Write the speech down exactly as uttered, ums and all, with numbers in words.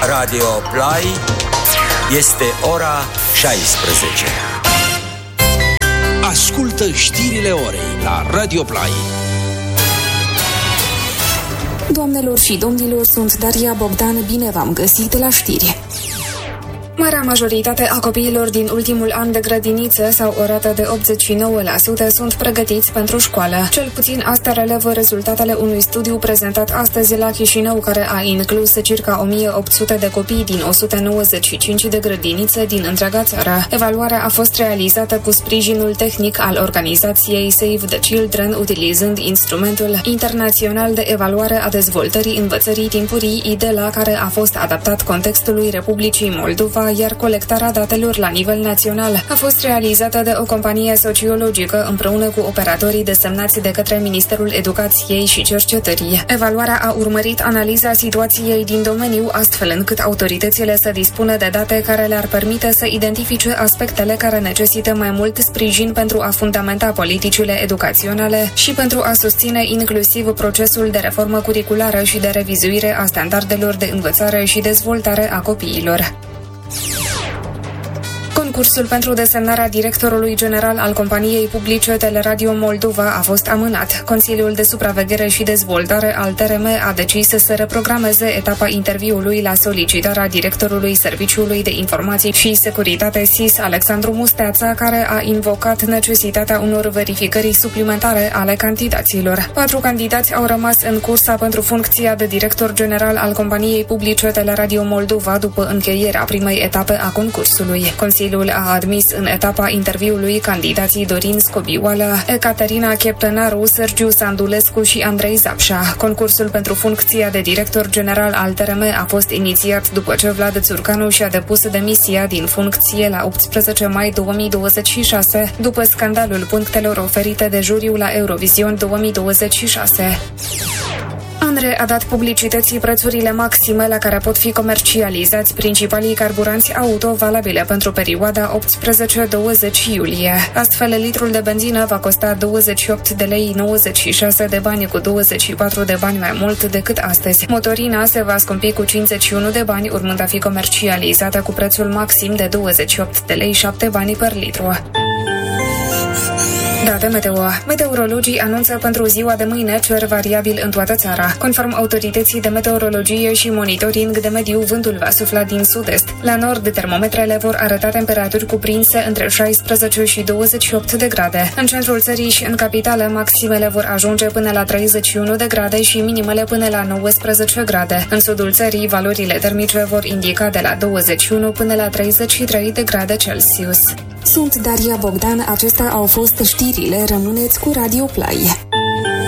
Radio Play. Este ora șaisprezece. Ascultă știrile orei la Radio Play. Doamnelor și domnilor, sunt Daria Bogdan, bine v-am găsit la știri. Marea majoritate a copiilor din ultimul an de grădiniță sau o rată de optzeci și nouă la sută sunt pregătiți pentru școală. Cel puțin asta relevă rezultatele unui studiu prezentat astăzi la Chișinău, care a inclus circa o mie opt sute de copii din o sută nouăzeci și cinci de grădinițe din întreaga țară. Evaluarea a fost realizată cu sprijinul tehnic al organizației Save the Children, utilizând instrumentul internațional de evaluare a dezvoltării învățării timpurii, I D E L A, care a fost adaptat contextului Republicii Moldova, iar colectarea datelor la nivel național a fost realizată de o companie sociologică împreună cu operatorii desemnați de către Ministerul Educației și Cercetării. Evaluarea a urmărit analiza situației din domeniu, astfel încât autoritățile să dispună de date care le-ar permite să identifice aspectele care necesită mai mult sprijin pentru a fundamenta politicile educaționale și pentru a susține inclusiv procesul de reformă curriculară și de revizuire a standardelor de învățare și dezvoltare a copiilor. Concursul pentru desemnarea directorului general al companiei publice Teleradio Moldova a fost amânat. Consiliul de Supraveghere și Dezvoltare al T R M a decis să reprogrameze etapa interviului la solicitarea directorului Serviciului de Informații și Securitate S I S, Alexandru Musteața, care a invocat necesitatea unor verificări suplimentare ale candidaților. Patru candidați au rămas în cursa pentru funcția de director general al companiei publice Teleradio Moldova după încheierea primei etape a concursului. Consiliul a admis în etapa interviului candidații Dorin Scobioală, Ecaterina Cheptănaru, Sergiu Sandulescu și Andrei Zapșa. Concursul pentru funcția de director general al T R M a fost inițiat după ce Vlad Țurcanu și-a depus demisia din funcție la optsprezece mai două mii douăzeci și șase, după scandalul punctelor oferite de juriu la Eurovision două mii douăzeci și șase. ANRE a dat publicității prețurile maxime la care pot fi comercializați principalii carburanți auto valabile pentru perioada optsprezece douăzeci iulie. Astfel, litrul de benzină va costa douăzeci și opt de lei nouăzeci și șase de bani, cu douăzeci și patru de bani mai mult decât astăzi. Motorina se va scumpi cu cincizeci și unu de bani, urmând a fi comercializată cu prețul maxim de douăzeci și opt de lei șapte bani per litru. Date meteo. Meteorologii anunță pentru ziua de mâine cer variabil în toată țara. Conform autorității de meteorologie și monitoring de mediu, vântul va sufla din sud-est. La nord, termometrele vor arăta temperaturi cuprinse între șaisprezece și douăzeci și opt de grade. În centrul țării și în capitală, maximele vor ajunge până la treizeci și unu de grade și minimele până la nouăsprezece grade. În sudul țării, valorile termice vor indica de la douăzeci și unu până la treizeci și trei de grade Celsius. Sunt Daria Bogdan, acestea au fost știrile, rămâneți cu Radio Play.